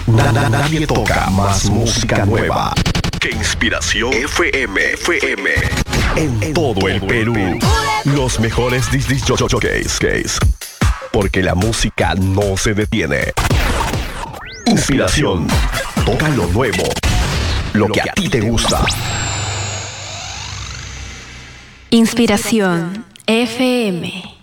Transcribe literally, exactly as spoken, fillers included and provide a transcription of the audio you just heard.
Na- na- nadie toca más música nueva que Inspiración F M. F M. En todo el Perú. Los mejores disc jockeys. Porque la música no se detiene. Inspiración. Toca lo nuevo. Lo que a ti te gusta. Inspiración F M.